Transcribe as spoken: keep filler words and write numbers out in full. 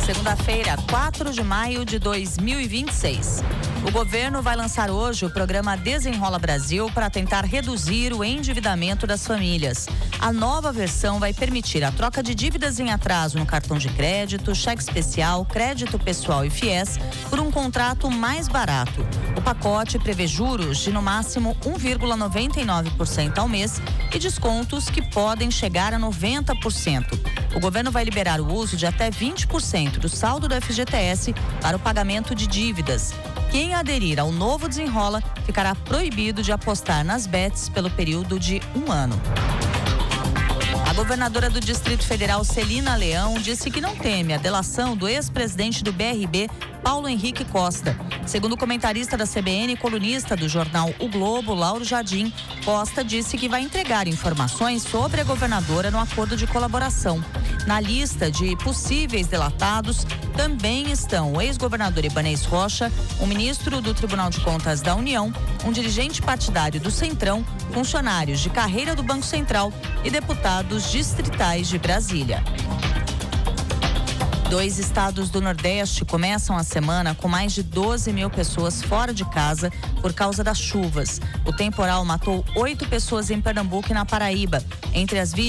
Segunda-feira, quatro de maio de dois mil e vinte e seis. O governo vai lançar hoje o programa Desenrola Brasil para tentar reduzir o endividamento das famílias. A nova versão vai permitir a troca de dívidas em atraso no cartão de crédito, cheque especial, crédito pessoal e fiéis por um contrato mais barato. O pacote prevê juros de no máximo um vírgula noventa e nove por cento ao mês e descontos que podem chegar a noventa por cento. O governo vai liberar o uso de até vinte por cento do saldo do F G T S para o pagamento de dívidas. Quem aderir ao novo Desenrola ficará proibido de apostar nas bets pelo período de um ano. A governadora do Distrito Federal, Celina Leão, disse que não teme a delação do ex-presidente do B R B, Paulo Henrique Costa. Segundo o comentarista da C B N e colunista do jornal O Globo, Lauro Jardim, Costa disse que vai entregar informações sobre a governadora no acordo de colaboração. Na lista de possíveis delatados também estão o ex-governador Ibanez Rocha, o ministro do Tribunal de Contas da União, um dirigente partidário do Centrão, funcionários de carreira do Banco Central e deputados distritais de Brasília. Dois estados do Nordeste começam a semana com mais de doze mil pessoas fora de casa por causa das chuvas. O temporal matou oito pessoas em Pernambuco e na Paraíba. Entre as vítimas,